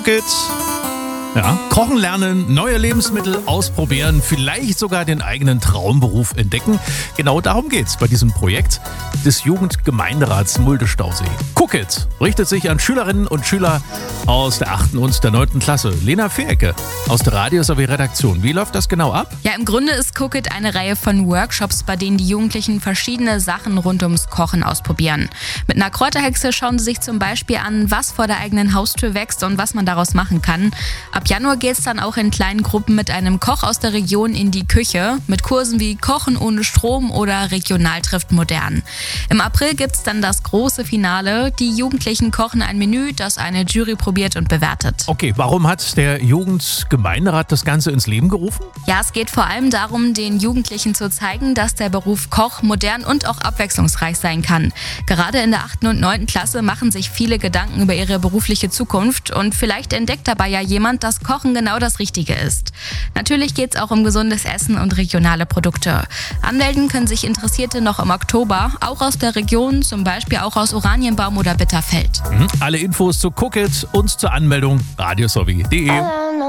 Geht's. Ja, kochen lernen, neue Lebensmittel ausprobieren, vielleicht sogar den eigenen Traumberuf entdecken. Genau darum geht's bei diesem Projekt des Jugendgemeinderats Mulde-Stausee. Cook It richtet sich an Schülerinnen und Schüler aus der 8. und der 9. Klasse. Lena Feecke aus der Radio sowie Redaktion. Wie läuft das genau ab? Ja, im Grunde ist Cook It eine Reihe von Workshops, bei denen die Jugendlichen verschiedene Sachen rund ums Kochen ausprobieren. Mit einer Kräuterhexe schauen sie sich zum Beispiel an, was vor der eigenen Haustür wächst und was man daraus machen kann. Ab Januar geht es dann auch in kleinen Gruppen mit einem Koch aus der Region in die Küche, mit Kursen wie Kochen ohne Strom oder Regional trifft modern. Im April gibt es dann das große Finale. Die Jugendlichen kochen ein Menü, das eine Jury probiert und bewertet. Okay, warum hat der Jugendgemeinderat das Ganze ins Leben gerufen? Ja, es geht vor allem darum, den Jugendlichen zu zeigen, dass der Beruf Koch modern und auch abwechslungsreich sein kann. Gerade in der 8. und 9. Klasse machen sich viele Gedanken über ihre berufliche Zukunft und vielleicht entdeckt dabei ja jemand, dass Kochen genau das Richtige ist. Natürlich geht es auch um gesundes Essen und regionale Produkte. Anmelden können sich Interessierte noch im Oktober, auch aus der Region, zum Beispiel auch aus Oranienbaum oder Bitterfeld. Alle Infos zu Cook It und zur Anmeldung radiosowie.de.